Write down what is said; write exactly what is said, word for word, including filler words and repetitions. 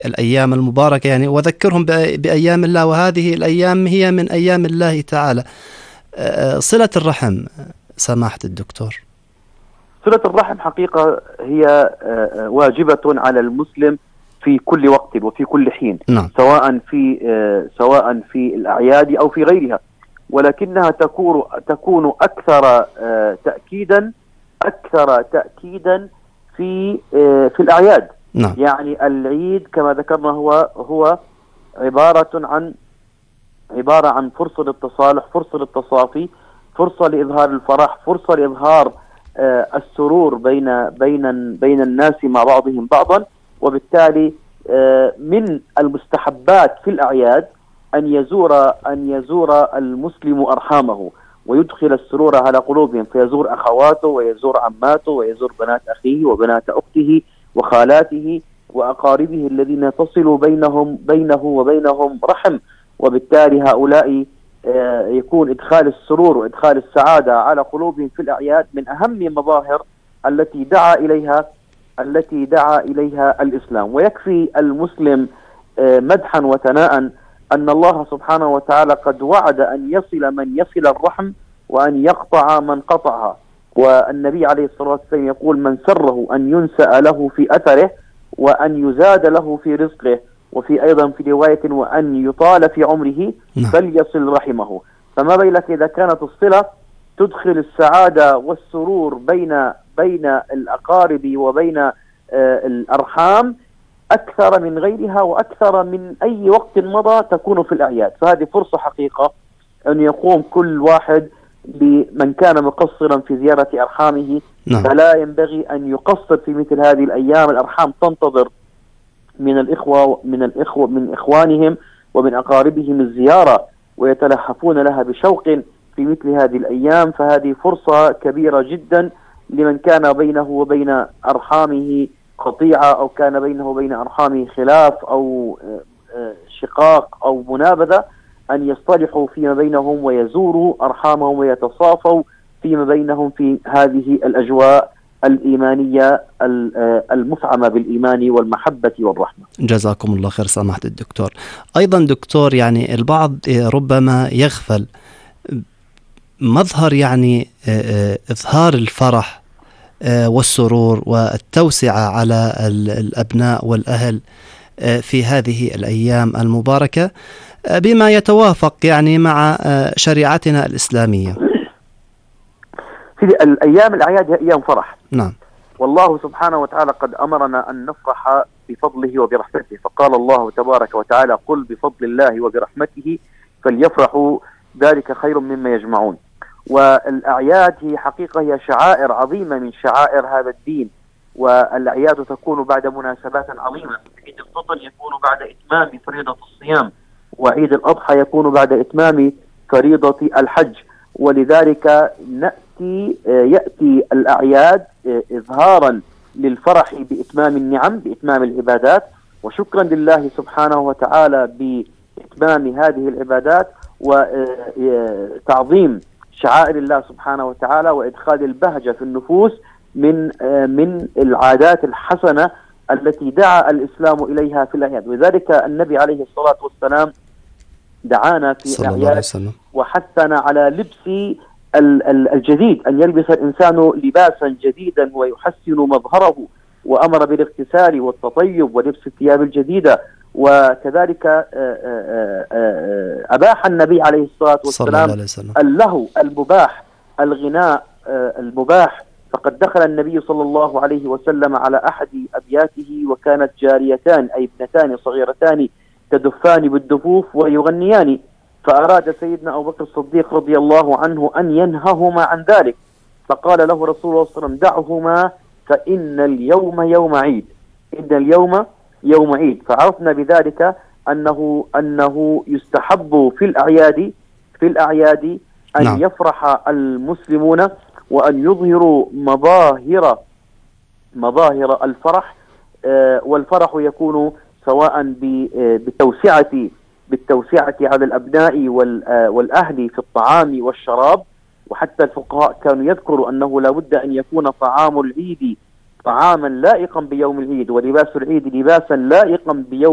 الأيام المباركة يعني، وذكرهم بأيام الله، وهذه الأيام هي من أيام الله تعالى. صلة الرحم سماحة الدكتور. صلة الرحم حقيقة هي واجبة على المسلم في كل وقت وفي كل حين. نعم. سواء في سواء في الأعياد أو في غيرها، ولكنها تكون تكون أكثر تأكيدا أكثر تأكيدا في في الأعياد. نعم. يعني العيد كما ذكرنا هو هو عبارة عن عبارة عن فرصة للتصالح، فرصة للتصافي، فرصة لإظهار الفرح، فرصة لإظهار آه السرور بين بين بين الناس مع بعضهم بعضا. وبالتالي آه من المستحبات في الأعياد أن يزور أن يزور المسلم أرحامه ويدخل السرور على قلوبهم، فيزور أخواته ويزور عماته ويزور بنات أخيه وبنات أخته وخالاته وأقاربه الذين تصل بينهم بينه وبينهم رحم. وبالتالي هؤلاء يكون إدخال السرور وإدخال السعادة على قلوبهم في الأعياد من أهم مظاهر التي دعا إليها التي دعا إليها الإسلام. ويكفي المسلم مدحا وثناء أن الله سبحانه وتعالى قد وعد أن يصل من يصل الرحم وأن يقطع من قطعها. والنبي عليه الصلاة والسلام يقول: من سره أن ينسأ له في أثره وأن يزاد له في رزقه، وفي أيضا في رواية وأن يطال في عمره فليصل رحمه. فما بالك إذا كانت الصلة تدخل السعادة والسرور بين بين الأقارب وبين آه الأرحام أكثر من غيرها وأكثر من أي وقت مضى تكون في الأعياد. فهذه فرصة حقيقة أن يقوم كل واحد بمن كان مقصرا في زيارة أرحامه. نعم. فلا ينبغي أن يقصر في مثل هذه الأيام. الأرحام تنتظر من الإخوة من الإخوة من إخوانهم ومن أقاربهم الزيارة، ويتلهفون لها بشوق في مثل هذه الأيام. فهذه فرصة كبيرة جدا لمن كان بينه وبين أرحامه قطيعة، أو كان بينه وبين أرحامه خلاف أو شقاق أو منابذة، أن يصطلحوا فيما بينهم ويزوروا أرحامهم ويتصافوا فيما بينهم في هذه الأجواء الإيمانية المفعمة بالإيمان والمحبة والرحمة. جزاكم الله خير سماحة الدكتور. أيضا دكتور، يعني البعض ربما يغفل مظهر يعني إظهار الفرح والسرور والتوسعة على الأبناء والأهل في هذه الأيام المباركة بما يتوافق يعني مع شريعتنا الإسلامية. في الأيام الأعياد هي أيام فرح. نعم. والله سبحانه وتعالى قد أمرنا أن نفرح بفضله وبرحمته، فقال الله تبارك وتعالى: قل بفضل الله وبرحمته فليفرحوا ذلك خير مما يجمعون. والأعياد هي حقيقة هي شعائر عظيمة من شعائر هذا الدين، والأعياد تكون بعد مناسبات عظيمة. عيد الفطر يكون بعد إتمام فريضة الصيام، وعيد الأضحى يكون بعد إتمام فريضة الحج. ولذلك نأتي يأتي الأعياد إظهارا للفرح بإتمام النعم، بإتمام العبادات، وشكرا لله سبحانه وتعالى بإتمام هذه العبادات، وتعظيم شعائر الله سبحانه وتعالى، وإدخال البهجة في النفوس من من العادات الحسنة التي دعا الإسلام إليها في الأعياد. وذلك النبي عليه الصلاة والسلام دعانا في الأعياد وحثنا على لبس الجديد، أن يلبس الإنسان لباسا جديدا ويحسن مظهره، وأمر بالاغتسال والتطيب ولبس الثياب الجديدة. وكذلك أباح النبي عليه الصلاة والسلام اللهو المباح، الغناء المباح. فقد دخل النبي صلى الله عليه وسلم على أحد أبياته وكانت جاريتان أي ابنتان صغيرتان تدفان بالدفوف ويغنيان، فأراد سيدنا أبو بكر الصديق رضي الله عنه أن ينههما عن ذلك، فقال له رسول الله صلى الله عليه وسلم: دعهما فإن اليوم يوم عيد، إن اليوم يوم عيد. فعرفنا بذلك أنه أنه يستحب في الأعياد في الأعياد أن نعم. يفرح المسلمون وأن يظهروا مظاهر مظاهر الفرح، آه والفرح يكون سواء بالتوسعة بالتوسعة على الأبناء والأهل في الطعام والشراب. وحتى الفقهاء كانوا يذكروا أنه لا بد أن يكون طعام العيد طعاما لائقا بيوم العيد، ولباس العيد لباسا لائقا بيوم